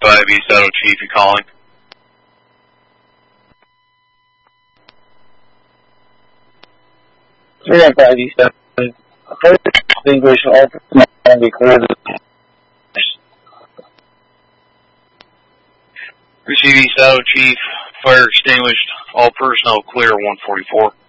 305 East Saddle Chief, you calling? East Saddle. Fire extinguisher all personnel be cleared. Receive East Saddle Chief, fire extinguished, all personnel clear 144.